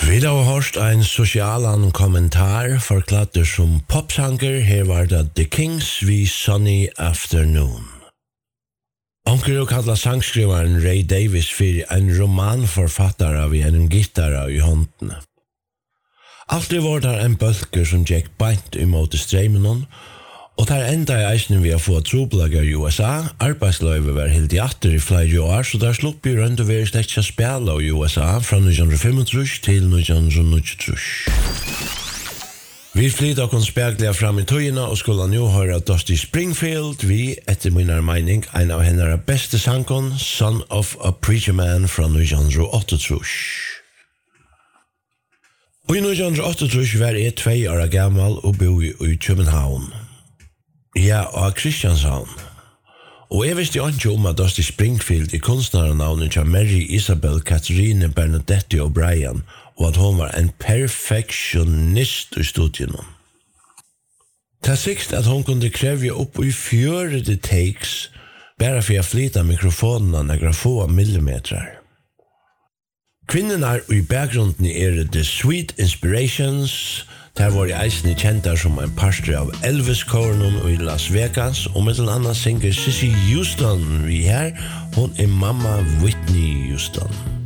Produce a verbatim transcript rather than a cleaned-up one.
Vi har hørt en sosialan kommentar forklatter som popsanger. Her var det The Kings vi Sunny Afternoon. Onkel kallar sangskrivaren Ray Davis for en romanforfattare av en gitarra i hånden. Alltid var det en bølger som gikk beint imot streimen, og der enda i eisen vi har fått trobelager i U S A. Arbeidsløyve var helt i atter i flere år, så der slupp vi rundt og vi slett ikke spela i U S A fra nitton fem til nitton nitti. Vi flyttet oss speglige fram i tøyene og skulle nå høre Dusty Springfield, vi, etter min mening, en av henne beste sankon, Son of a Preacher Man fra nitton åttiåtte. Og i nitton åttiåtte var jeg tvei år gammal og bo i København. Ja, og Kristianshavn. Og jeg visste jo ikke om at Dusty Springfield i kunstnernavnet til Mary Isabel Catherine Bernadette O'Brien, og at hun var en perfektionist i studien. Det er sikkert at hun kunne kreve opp i fjørede takes, bare for å flytte mikrofonene noen få millimeter. Kvinnerne i bakgrunden er The Sweet Inspirations. Der var jeg eisen kjent som en pastor av Elvis-kåren i Las Vegas, og med en annen synger Sissy Houston vi her. Hun er mamma Whitney Houston.